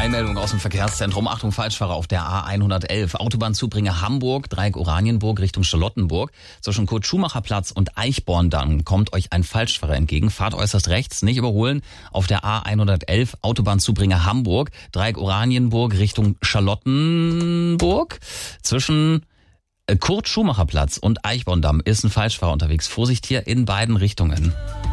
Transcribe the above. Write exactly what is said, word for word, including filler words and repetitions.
Eilmeldung aus dem Verkehrszentrum. Achtung, Falschfahrer auf der A hundertelf. Autobahnzubringer Hamburg, Dreieck Oranienburg Richtung Charlottenburg. Zwischen Kurt-Schumacher-Platz und Eichborn-Damm kommt euch ein Falschfahrer entgegen. Fahrt äußerst rechts, nicht überholen. Auf der A hundertelf, Autobahnzubringer Hamburg, Dreieck Oranienburg Richtung Charlottenburg. Zwischen Kurt-Schumacher-Platz und Eichborn-Damm ist ein Falschfahrer unterwegs. Vorsicht hier in beiden Richtungen.